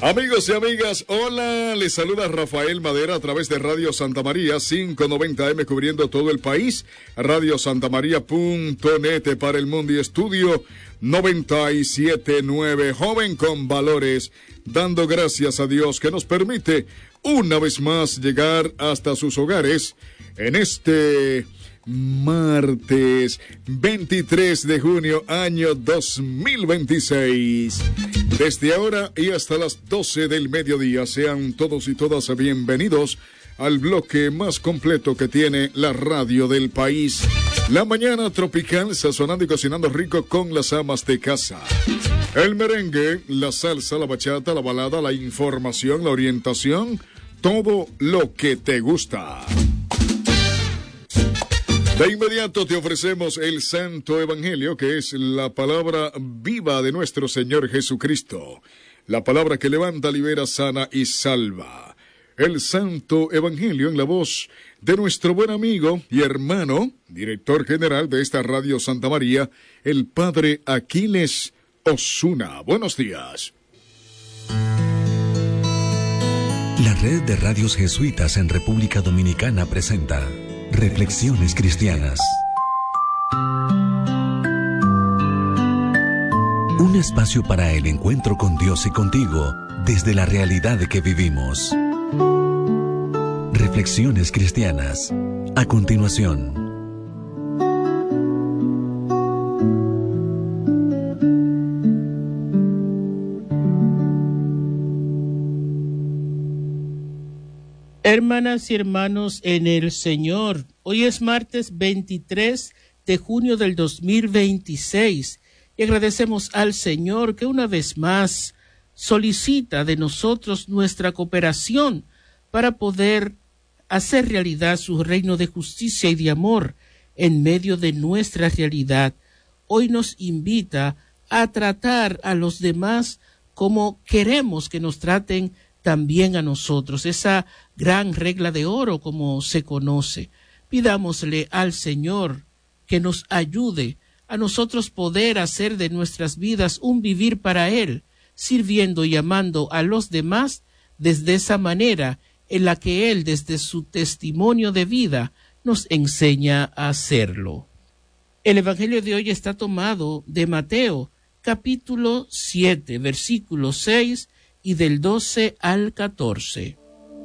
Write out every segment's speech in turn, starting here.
Amigos y amigas, hola, les saluda Rafael Madera a través de Radio Santa María 590M cubriendo todo el país, radiosantamaria.net para el mundo y estudio 97.9, joven con valores, dando gracias a Dios que nos permite una vez más llegar hasta sus hogares en este martes 23 de junio año 2026. Desde ahora y hasta las 12 del mediodía, sean todos y todas bienvenidos al bloque más completo que tiene la radio del país. La mañana tropical, sazonando y cocinando rico con las amas de casa. El merengue, la salsa, la bachata, la balada, la información, la orientación, todo lo que te gusta. De inmediato te ofrecemos el Santo Evangelio, que es la palabra viva de nuestro Señor Jesucristo. La palabra que levanta, libera, sana y salva. El Santo Evangelio en la voz de nuestro buen amigo y hermano, director general de esta Radio Santa María, el Padre Aquiles Osuna. Buenos días. La red de radios jesuitas en República Dominicana presenta Reflexiones Cristianas. Un espacio para el encuentro con Dios y contigo desde la realidad que vivimos. Reflexiones Cristianas. A continuación. Hermanas y hermanos en el Señor, hoy es martes 23 de junio del 2026 y agradecemos al Señor que una vez más solicita de nosotros nuestra cooperación para poder hacer realidad su reino de justicia y de amor en medio de nuestra realidad. Hoy nos invita a tratar a los demás como queremos que nos traten también a nosotros, esa gran regla de oro como se conoce. Pidámosle al Señor que nos ayude a nosotros poder hacer de nuestras vidas un vivir para Él, sirviendo y amando a los demás desde esa manera en la que Él, desde su testimonio de vida, nos enseña a hacerlo. El Evangelio de hoy está tomado de Mateo, capítulo 7, versículo 6, y del 12 al 14.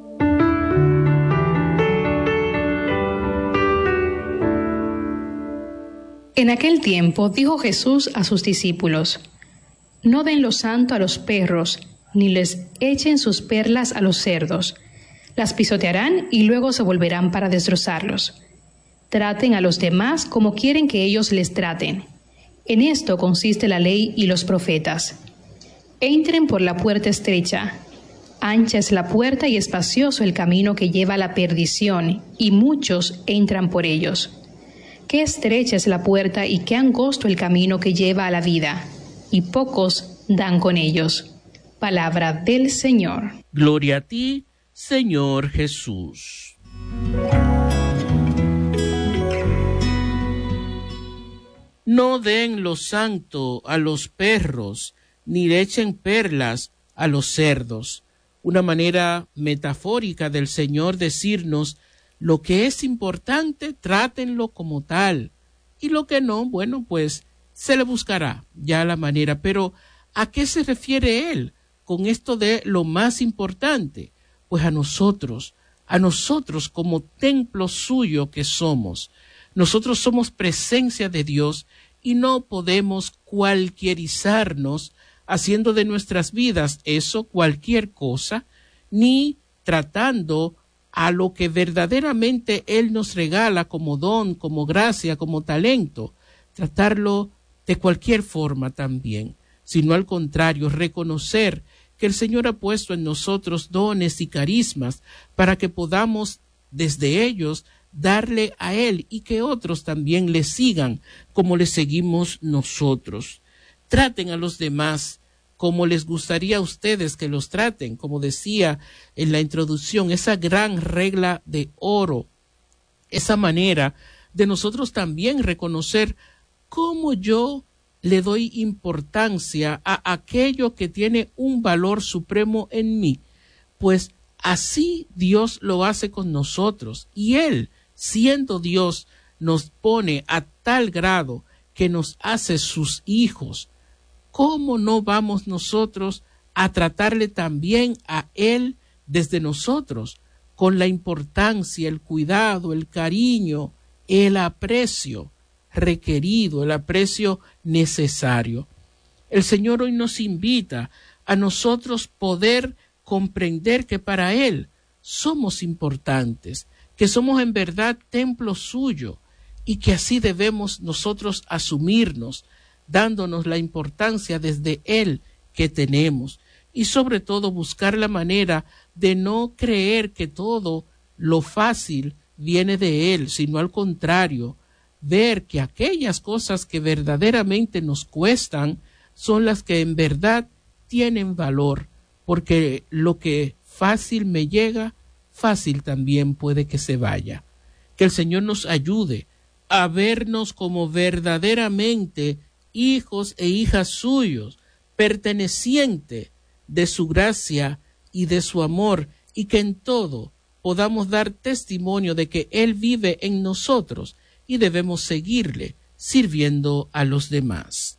En aquel tiempo dijo Jesús a sus discípulos: No den lo santo a los perros, ni les echen sus perlas a los cerdos. Las pisotearán y luego se volverán para destrozarlos. Traten a los demás como quieren que ellos les traten. En esto consiste la ley y los profetas. Entren por la puerta estrecha. Ancha es la puerta y espacioso el camino que lleva a la perdición, y muchos entran por ellos. Qué estrecha es la puerta y qué angosto el camino que lleva a la vida, y pocos dan con ellos. Palabra del Señor. Gloria a ti, Señor Jesús. No den lo santo a los perros, ni le echen perlas a los cerdos. Una manera metafórica del Señor decirnos: lo que es importante, trátenlo como tal, y lo que no, bueno, pues se le buscará ya la manera. Pero ¿a qué se refiere Él con esto de lo más importante? Pues a nosotros como templo suyo que somos. Nosotros somos presencia de Dios y no podemos cualquierizarnos haciendo de nuestras vidas eso cualquier cosa, ni tratando a lo que verdaderamente Él nos regala como don, como gracia, como talento, tratarlo de cualquier forma también, sino al contrario, reconocer que el Señor ha puesto en nosotros dones y carismas para que podamos desde ellos darle a Él y que otros también le sigan como le seguimos nosotros. Traten a los demás como les gustaría a ustedes que los traten, como decía en la introducción, esa gran regla de oro, esa manera de nosotros también reconocer cómo yo le doy importancia a aquello que tiene un valor supremo en mí, pues así Dios lo hace con nosotros, y Él, siendo Dios, nos pone a tal grado que nos hace sus hijos. ¿Cómo no vamos nosotros a tratarle también a Él desde nosotros, con la importancia, el cuidado, el cariño, el aprecio requerido, el aprecio necesario? El Señor hoy nos invita a nosotros poder comprender que para Él somos importantes, que somos en verdad templo suyo, y que así debemos nosotros asumirnos, dándonos la importancia desde Él que tenemos, y sobre todo buscar la manera de no creer que todo lo fácil viene de Él, sino al contrario, ver que aquellas cosas que verdaderamente nos cuestan son las que en verdad tienen valor, porque lo que fácil me llega, fácil también puede que se vaya. Que el Señor nos ayude a vernos como verdaderamente hijos e hijas suyos, pertenecientes de su gracia y de su amor, y que en todo podamos dar testimonio de que Él vive en nosotros y debemos seguirle sirviendo a los demás.